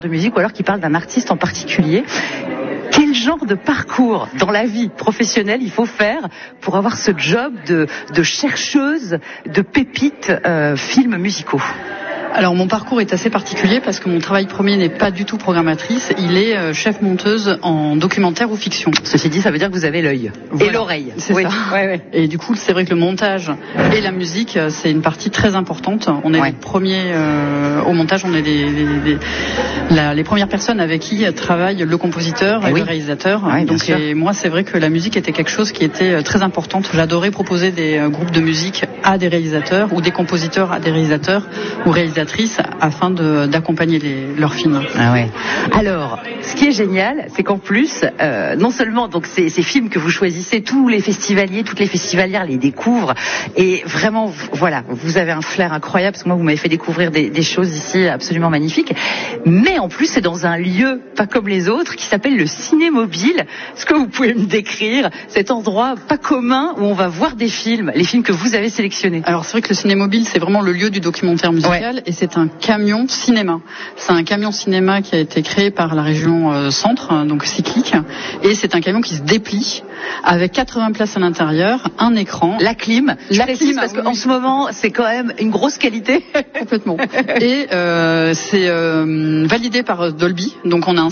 de musique ou alors qui parle d'un artiste en particulier. Quel genre de parcours dans la vie professionnelle il faut faire pour avoir ce job de chercheuse de pépites films musicaux? Alors mon parcours est assez particulier parce que mon travail premier n'est pas du tout programmatrice, il est chef monteuse en documentaire ou fiction. Ceci dit, ça veut dire que vous avez l'œil et l'oreille. C'est ça. Ouais. Et du coup, c'est vrai que le montage et la musique, c'est une partie très importante. On est les premiers au montage, on est les premières personnes avec qui travaille le compositeur et le réalisateur. Donc et moi, c'est vrai que la musique était quelque chose qui était très importante. J'adorais proposer des groupes de musique à des réalisateurs ou des compositeurs à des réalisateurs ou réalisatrices afin d'accompagner leurs films. Ah ouais. Alors, ce qui est génial, c'est qu'en plus, non seulement donc ces films que vous choisissez, tous les festivaliers, toutes les festivalières les découvrent, et vraiment, voilà, vous avez un flair incroyable, parce que moi, vous m'avez fait découvrir des choses ici absolument magnifiques. Mais en plus, c'est dans un lieu pas comme les autres, qui s'appelle le Cinémobile. Est-ce que vous pouvez me décrire cet endroit pas commun où on va voir des films, les films que vous avez sélectionnés? Alors c'est vrai que le Cinémobile, c'est vraiment le lieu du documentaire musical. Et c'est un camion cinéma. C'est un camion cinéma qui a été créé par la région Centre, donc cyclique. Et c'est un camion qui se déplie avec 80 places à l'intérieur, un écran. La clim. Parce qu'en ce moment, c'est quand même une grosse qualité. Complètement. Et c'est validé par Dolby. Donc on a un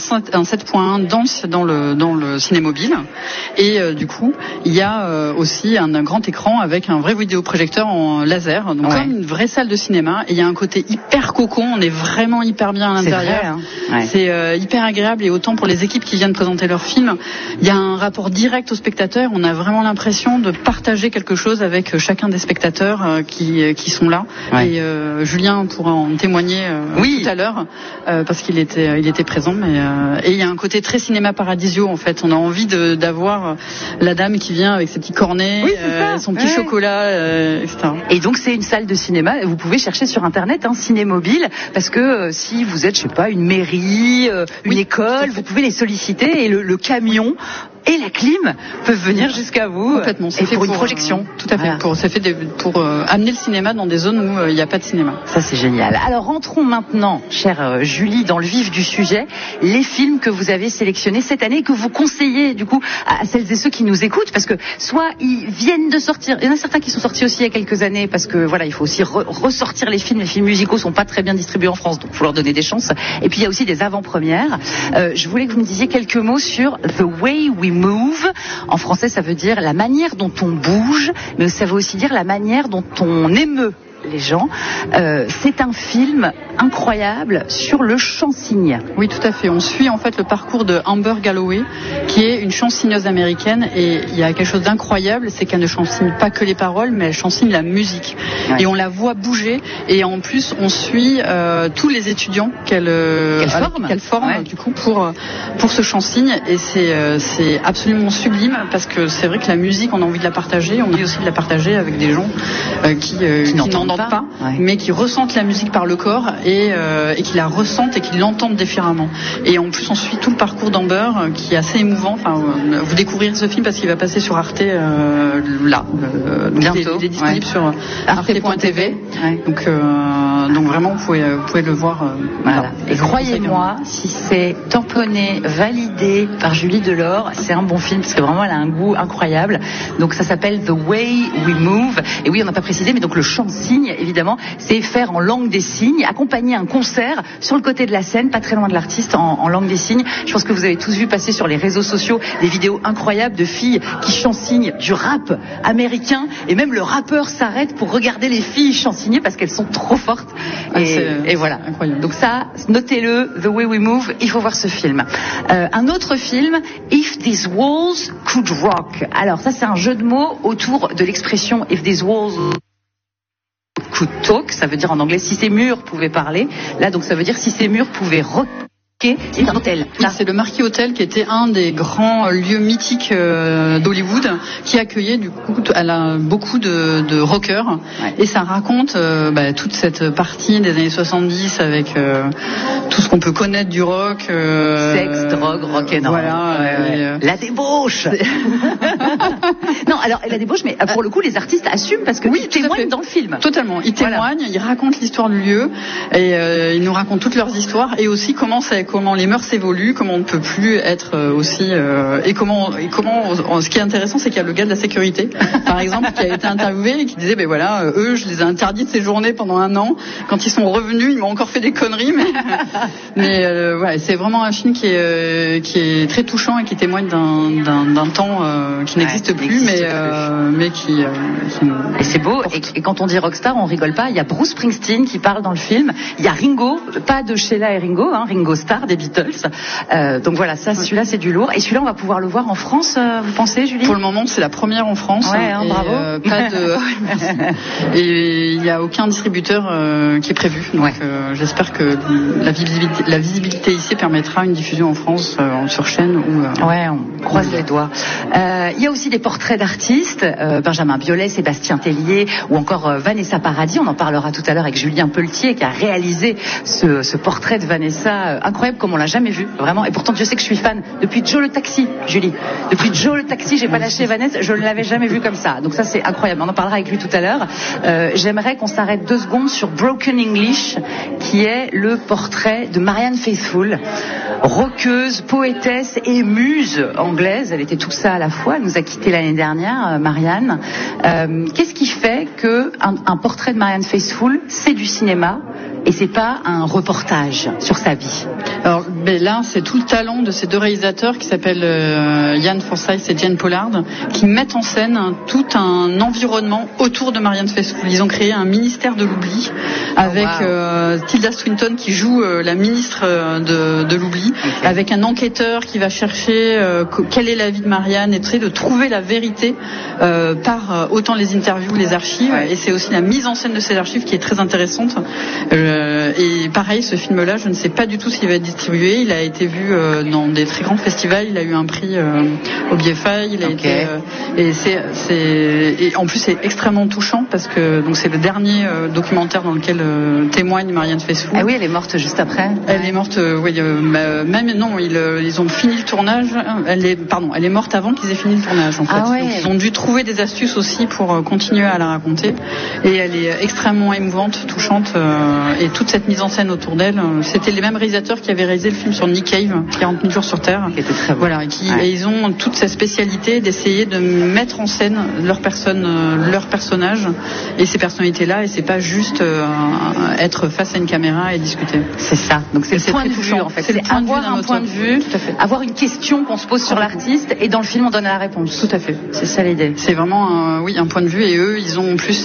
7.1 dans le Cinémobile. Et du coup, il y a aussi un grand écran avec un vrai vidéoprojecteur en laser. Donc comme une vraie salle de cinéma. Et il y a un côté hyper cocon, on est vraiment hyper bien à l'intérieur. C'est hyper agréable, et autant pour les équipes qui viennent présenter leurs films, il y a un rapport direct aux spectateurs. On a vraiment l'impression de partager quelque chose avec chacun des spectateurs qui sont là. Et Julien pourra en témoigner tout à l'heure parce qu'il était présent. Et il y a un côté très cinéma paradisio en fait. On a envie d'avoir la dame qui vient avec ses petits cornets, son petit chocolat, etc. Et donc c'est une salle de cinéma. Vous pouvez chercher sur Internet, Cinémobile, parce que si vous êtes, je sais pas, une mairie, une école, vous pouvez les solliciter, et le camion et la clim peuvent venir jusqu'à vous. Complètement. C'est fait pour une projection. Tout à fait. Pour amener le cinéma dans des zones où il n'y a pas de cinéma. Ça, c'est génial. Alors, rentrons maintenant, chère Julie, dans le vif du sujet. Les films que vous avez sélectionnés cette année, que vous conseillez, du coup, à celles et ceux qui nous écoutent, parce que soit ils viennent de sortir, il y en a certains qui sont sortis aussi il y a quelques années, parce que voilà, il faut aussi ressortir les films. Les films musicaux sont pas très bien distribués en France, donc il faut leur donner des chances. Et puis, il y a aussi des avant-premières. Je voulais que vous me disiez quelques mots sur The Way We Move. En français, ça veut dire la manière dont on bouge, mais ça veut aussi dire la manière dont on émeut les gens. C'est un film incroyable sur le chant-cygne. Oui, tout à fait. On suit en fait le parcours de Amber Galloway, qui est une chansigneuse américaine, et il y a quelque chose d'incroyable, c'est qu'elle ne chansigne pas que les paroles, mais elle chansigne la musique. Et on la voit bouger, et en plus on suit tous les étudiants qu'elle forme du coup pour ce chant-cygne, et c'est absolument sublime, parce que c'est vrai que la musique, on a envie de la partager, on a envie aussi de la partager avec des gens qui n'entendent pas, mais qui ressentent la musique par le corps, et qui la ressentent et qui l'entendent différemment. Et en plus, on suit tout le parcours d'Amber, qui est assez émouvant. Enfin, vous découvrirez ce film parce qu'il va passer sur Arte bientôt. Il est disponible sur arte.tv. Donc vraiment, vous pouvez le voir. Voilà. Et croyez-moi, si c'est tamponné, validé par Julie Delors, c'est un bon film, parce que vraiment, elle a un goût incroyable. Donc ça s'appelle The Way We Move. Et oui, on n'a pas précisé, mais donc le chant-cygne, évidemment, c'est faire en langue des signes, accompagner un concert sur le côté de la scène, pas très loin de l'artiste, en langue des signes. Je pense que vous avez tous vu passer sur les réseaux sociaux des vidéos incroyables de filles qui chansignent du rap américain, et même le rappeur s'arrête pour regarder les filles chansigner parce qu'elles sont trop fortes. Et voilà. Incroyable. Donc ça, notez-le, The Way We Move, il faut voir ce film. Un autre film, If These Walls Could Rock. Alors ça, c'est un jeu de mots autour de l'expression If These Walls Could Talk, ça veut dire en anglais si ces murs pouvaient parler. Là, donc ça veut dire si ces murs pouvaient rock. C'est un hôtel. Oui, c'est le Marquis Hotel qui était un des grands lieux mythiques d'Hollywood, qui accueillait du coup beaucoup de rockers. Ouais. Et ça raconte toute cette partie des années 70 avec tout ce qu'on peut connaître du rock. Sexe, drogue, rock'n'roll. Voilà. La débauche. Non, alors la débauche, mais pour le coup, les artistes assument parce que ils témoignent dans le film. Totalement. Ils témoignent, ils racontent l'histoire du lieu et ils nous racontent toutes leurs histoires et aussi comment les mœurs évoluent, comment on ne peut plus être aussi et comment ce qui est intéressant, c'est qu'il y a le gars de la sécurité par exemple qui a été interviewé et qui disait eux je les ai interdits de séjourner pendant 1 an, quand ils sont revenus ils m'ont encore fait des conneries mais c'est vraiment un film qui est très touchant et qui témoigne d'un temps qui n'existe plus mais qui et c'est beau et quand on dit rockstar on rigole pas, il y a Bruce Springsteen qui parle dans le film, il y a Ringo, pas de Sheila et Ringo, Ringo Starr des Beatles. Donc voilà, celui-là c'est du lourd. Et celui-là on va pouvoir le voir en France, vous pensez, Julie? Pour le moment c'est la première en France. Ouais, bravo. Pas de. Merci. Et il n'y a aucun distributeur qui est prévu. Donc j'espère que la visibilité ici permettra une diffusion en France sur chaîne ou. Ouais, on croise les doigts. Il y a aussi des portraits d'artistes, Benjamin Biolay, Sébastien Tellier ou encore Vanessa Paradis. On en parlera tout à l'heure avec Julien Pelletier qui a réalisé ce portrait de Vanessa. Incroyable comme on l'a jamais vu, vraiment. Et pourtant, Dieu sait que je suis fan depuis Joe le Taxi, Julie. Depuis Joe le Taxi, j'ai pas lâché Vanessa. Je ne l'avais jamais vu comme ça. Donc ça, c'est incroyable. On en parlera avec lui tout à l'heure. J'aimerais qu'on s'arrête 2 secondes sur Broken English, qui est le portrait de Marianne Faithfull, rockeuse, poétesse et muse anglaise. Elle était tout ça à la fois. Elle nous a quittés l'année dernière, Marianne. Qu'est-ce qui fait que un portrait de Marianne Faithfull, c'est du cinéma et c'est pas un reportage sur sa vie? Alors là, c'est tout le talent de ces 2 réalisateurs qui s'appellent Ian Forsyth et Jane Pollard, qui mettent en scène tout un environnement autour de Marianne Faithfull. Ils ont créé un ministère de l'oubli avec Tilda Swinton qui joue la ministre de l'oubli, avec un enquêteur qui va chercher quelle est la vie de Marianne et de trouver la vérité par autant les interviews, les archives, et c'est aussi la mise en scène de ces archives qui est très intéressante. Et pareil, ce film-là, je ne sais pas du tout s'il va être distribué. Il a été vu dans des très grands festivals. Il a eu un prix au BFI. Il a été et en plus c'est extrêmement touchant parce que donc c'est le dernier documentaire dans lequel témoigne Marianne Faithfull. Ah oui, elle est morte juste après. Elle est morte. Même non, ils ont fini le tournage. Elle est morte avant qu'ils aient fini le tournage en fait. Ah ouais. Donc ils ont dû trouver des astuces aussi pour continuer à la raconter. Et elle est extrêmement émouvante, touchante. Et toute cette mise en scène autour d'elle, c'était les mêmes réalisateurs qui avaient réalisé le film sur Nick Cave, 40 000 jours sur Terre. Qui était très bon. Voilà, et ils ont toute cette spécialité d'essayer de mettre en scène leur personnage et ces personnalités-là, et c'est pas juste être face à une caméra et discuter. C'est ça. Donc c'est le point de vue en fait. C'est avoir un point de vue, avoir une question qu'on se pose sur l'artiste, et dans le film on donne la réponse. Tout à fait. C'est ça l'idée. C'est vraiment un point de vue, et eux ils ont en plus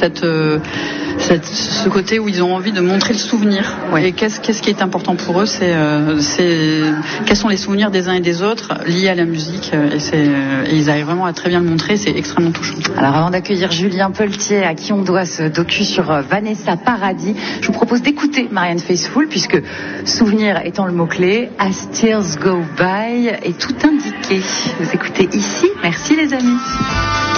ce côté où ils ont envie de montrer le souvenir. Et qu'est-ce qui est important pour eux, c'est quels sont les souvenirs des uns et des autres liés à la musique, et ils arrivent vraiment à très bien le montrer. C'est extrêmement touchant. Alors avant d'accueillir Julien Pelletier, à qui on doit ce docu sur Vanessa Paradis, je vous propose d'écouter Marianne Faithfull, puisque souvenir étant le mot-clé, As Tears Go By est tout indiqué. Vous écoutez ici. Merci les amis.